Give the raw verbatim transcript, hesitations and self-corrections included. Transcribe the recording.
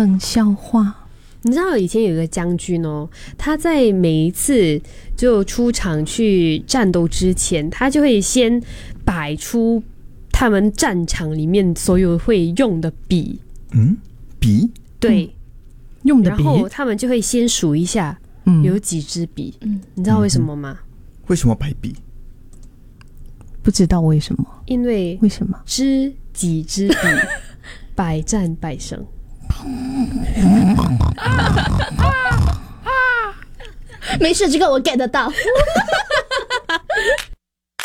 冷笑话。 你知道以前有一个将军哦，他在每一次就出场去战斗之前，他就会先摆出他们战场里面所有会用的笔。 嗯，笔？ 对、嗯， 用的笔。 然后他们就会先数一下有几支笔。嗯，你知道为什么吗？ 为什么摆笔？ 不知道为什么。 因为为什么？ 知几支笔，百战百胜。 没事，这个我 get 得到。